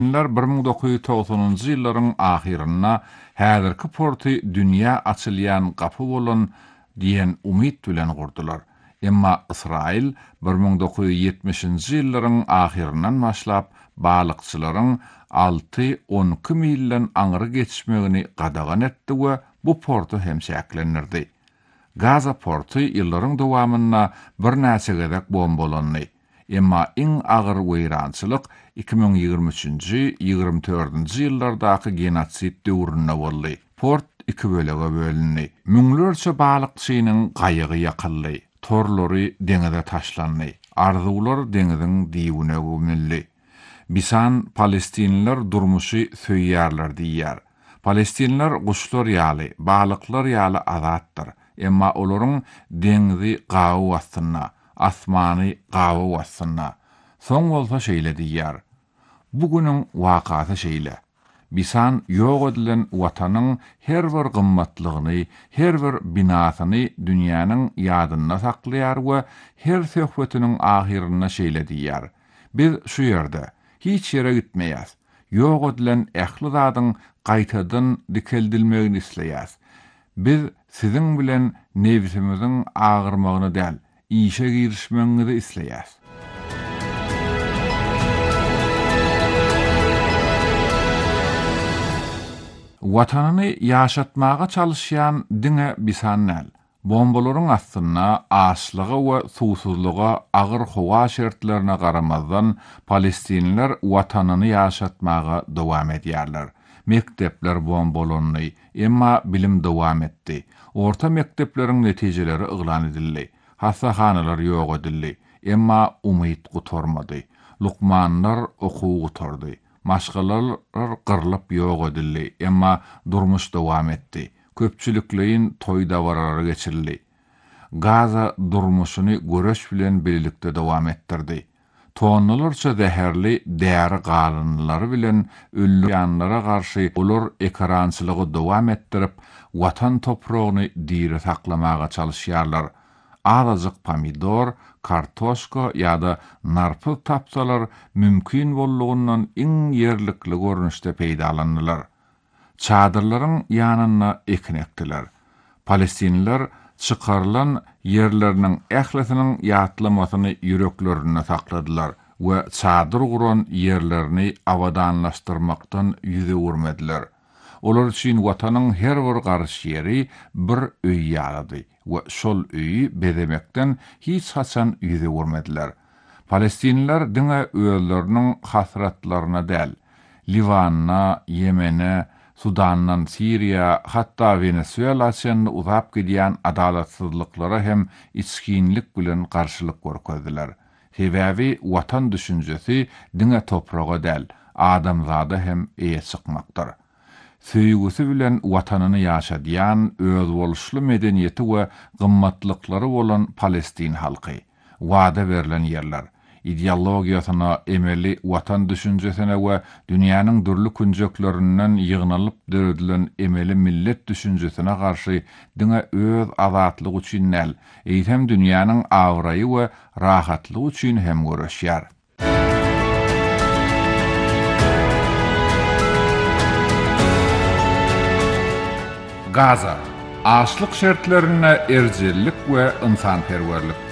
1990-njy ýyllaryň ahyrynda häzirki porty dünýä açylýan gapy bolan diýen umyt bilen gurdular. Emma Israil 1970-nji ýyllaryň ahyryndan başlap balykçylaryň 6-12 milden aňyry geçişmegini gadagan etdi we bu portu hem şäklendirdi. Gaza portu ýyllaryň dowamynda bir näçe gezek bombalandy. Emma iň agyr weýrançylyk 2023-24-nji ýyllardaky genotsid döwründe boldy. Port iki bölege bölündi. Müňlerçe balykçynyň gaýygy ýakyldy. Torlary deňize taşlandy. Arzuwlar deňiziň diýüne gömüldi. Bisan Palestinliler durmuşy söýýärler diýýär. Palestinliler guşlar ýaly, balyklar ýaly azatdyr. Emma olaryň deňizi gawy wastynda, asmany gawy wastynda. Soň bolsa şeýle diýýär. Bugünüň wakaty şeýle. Bisan ýok edilen watanyň her bir gymmatlygyny, her bir binasyny dünýäniň ýadynda saklaýar we her söhbetiniň ahyryna şeýle diýýär. Biz şu ýerde hiç ýere gitmeýäs. Ýok edilen ähli zadyň gaýtadan dikeldilmegini isleýäs. Biz siziň bilen nebsimiziň agyrmagyny däl, işe girişmeňizi isleýäs. Watanyny ýaşatmaga çalışýan diňe bisan näl. Bombalaryň aslynda açlygy we susuzlyga agyr howa şertlerine garamazdan Palestinliler watanyny ýaşatmaga dowam edýärler. Mektepler bombalandy, emma bilim dowam etdi. Orta mektepleriň netijeleri yglan edildi. Hasahanalar ýok edildi, emma umyt gutormady. Lukmanlar okuw gutordy. Maşgalar gyrlyp ýok edildi, emma durmuş dowam etdi. Köpçüliklerin toy dawarlary geçirildi. Gaza durmuşyny göreş bilen birlikde dowam etdirdi. Tonlarça zäherli däri galynlary bilen öllü ýanlara garşy olar ekrançylygy dowam etdirip, watan topragyny diýre saklamaga çalışýarlar. Azajyk pomidor, kartoşka ýa-da narpy tapsalar mümkin bollugundan iň ýerlikli görnüşde peýdalandylar. Çadırlaryň ýanyna ekinekdiler. Palestinliler çykarylan ýerleriniň ählisiniň ýatlamasyny ýüreklerine sakladylar we çadyr guran ýerlerini awadanlaşdyrmakdan ýüze urmediler. Olar üçin watanyň her bir garşy ýeri bir öý ýalydy we şol öýi bezemekden hiç haçan ýüze urmediler. Palestinliler diňe öýleriniň hasratlaryna däl, Livanna, Yemene, Sudandan Siriya, hatta Venezuela'dan uzap gidýän adalatsızlyklara hem içkinlik bilen garşylyk görkezdiler. Sebäbi watan düşünjesi diňe topraga däl, adamzada hem eýe çykmakdyr. Söýgüsi bilen watanyny ýaşadýan öz boluşly medeniýeti we gymmatlyklary bolan Palestin halky, wada berilen ýerler, ideologiýasyna, emeli watan düşünjesine we dünýäniň dürli künjeklerinden ýygnalyp döredilen emeli millet düşünjesine garşy diňe öz azatlygy üçin näl, eýsem dünýäniň awraýy we rahatlygy üçin hem göreşýär. Gaza, açlyk şertlerine erjellik we insanperwerlik.